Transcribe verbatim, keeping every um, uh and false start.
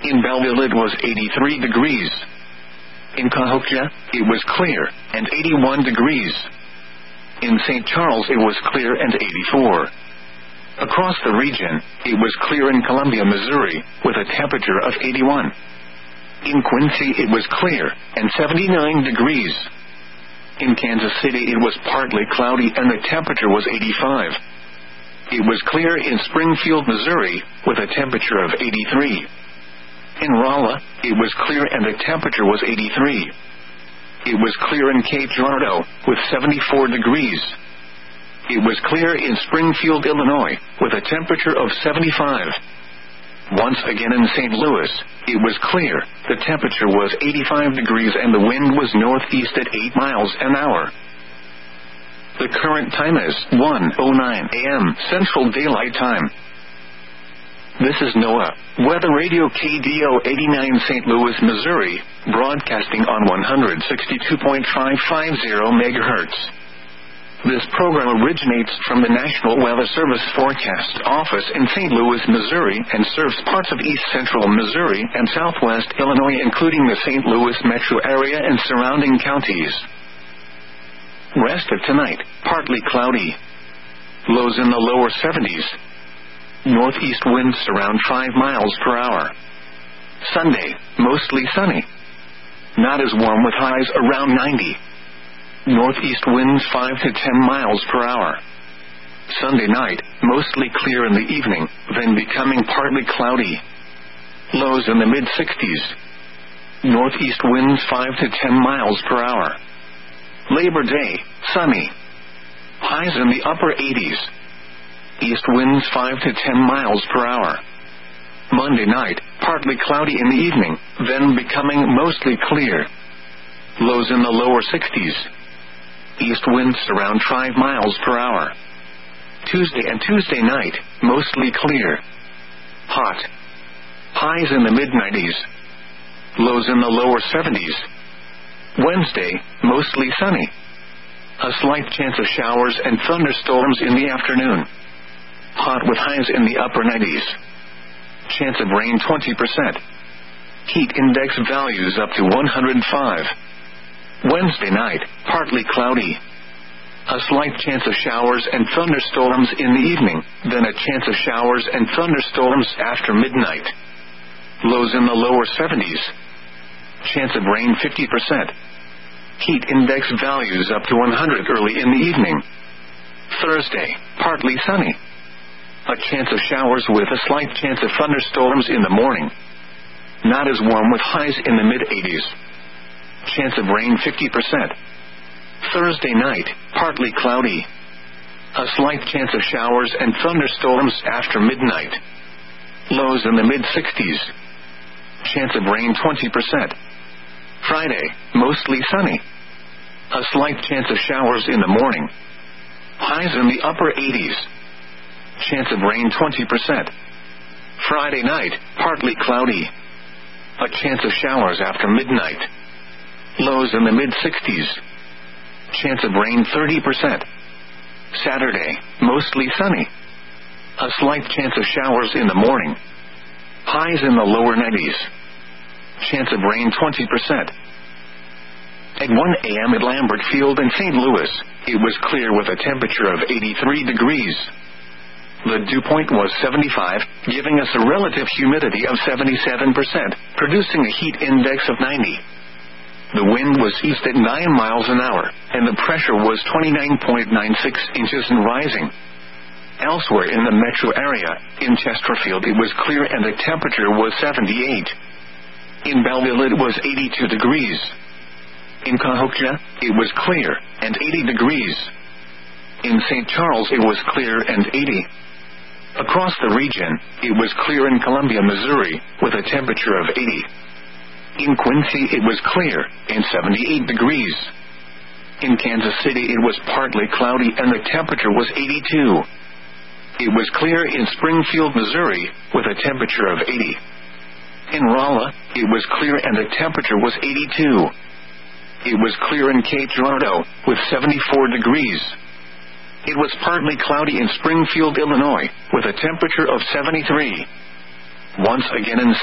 In Belleville it was eighty-three degrees. In Cahokia, it was clear, and eighty-one degrees. In Saint Charles it was clear and eighty-four. Across the region, it was clear in Columbia, Missouri, with a temperature of eighty-one. In Quincy it was clear, and seventy-nine degrees. In Kansas City it was partly cloudy and the temperature was eighty-five. It was clear in Springfield, Missouri, with a temperature of eighty-three. In Rolla, it was clear and the temperature was eighty-three. It was clear in Cape Girardeau, with seventy-four degrees. It was clear in Springfield, Illinois, with a temperature of seventy-five. Once again in Saint Louis, it was clear, the temperature was eighty-five degrees and the wind was northeast at eight miles an hour. The current time is one oh nine a m Central Daylight Time. This is NOAA, Weather Radio K D O eighty-nine Saint Louis, Missouri, broadcasting on one sixty-two point five five zero megahertz. This program originates from the National Weather Service Forecast Office in Saint Louis, Missouri, and serves parts of east central Missouri and southwest Illinois, including the Saint Louis metro area and surrounding counties. Rest of tonight, partly cloudy. Lows in the lower seventies. Northeast winds around five miles per hour. Sunday, mostly sunny. Not as warm with highs around ninety. Northeast winds five to ten miles per hour. Sunday night, mostly clear in the evening, then becoming partly cloudy. Lows in the mid-sixties. Northeast winds five to ten miles per hour. Labor Day, sunny. Highs in the upper eighties. East winds five to ten miles per hour. Monday night, partly cloudy in the evening, then becoming mostly clear. Lows in the lower sixties. East winds around five miles per hour. Tuesday and Tuesday night, mostly clear. Hot. Highs in the mid-nineties. Lows in the lower seventies. Wednesday, mostly sunny. A slight chance of showers and thunderstorms in the afternoon. Hot with highs in the upper nineties. Chance of rain twenty percent. Heat index values up to one hundred five. Wednesday night, partly cloudy. A slight chance of showers and thunderstorms in the evening, then a chance of showers and thunderstorms after midnight. Lows in the lower seventies. Chance of rain fifty percent. Heat index values up to one hundred early in the evening. Thursday, partly sunny. A chance of showers with a slight chance of thunderstorms in the morning. Not as warm with highs in the mid-eighties. Chance of rain fifty percent. Thursday night, partly cloudy. A slight chance of showers and thunderstorms after midnight. Lows in the mid-sixties. Chance of rain twenty percent. Friday, mostly sunny. A slight chance of showers in the morning. Highs in the upper eighties. Chance of rain twenty percent. Friday night, partly cloudy. A chance of showers after midnight. Lows in the mid-sixties. Chance of rain thirty percent. Saturday, mostly sunny. A slight chance of showers in the morning. Highs in the lower nineties. Chance of rain twenty percent. At one a m at Lambert Field in Saint Louis, it was clear with a temperature of eighty-three degrees. The dew point was seventy-five, giving us a relative humidity of seventy-seven percent, producing a heat index of ninety. The wind was east at nine miles an hour, and the pressure was twenty-nine point nine six inches and rising. Elsewhere in the metro area, in Chesterfield it was clear and the temperature was seventy-eight. In Belleville it was eighty-two degrees. In Cahokia, it was clear, and eighty degrees. In Saint Charles it was clear and eighty. Across the region, it was clear in Columbia, Missouri, with a temperature of eighty. In Quincy it was clear, and seventy-eight degrees. In Kansas City it was partly cloudy and the temperature was eighty-two. It was clear in Springfield, Missouri, with a temperature of eighty. In Rolla, it was clear and the temperature was eighty-two. It was clear in Cape Girardeau, with seventy-four degrees. It was partly cloudy in Springfield, Illinois, with a temperature of seventy-three. Once again in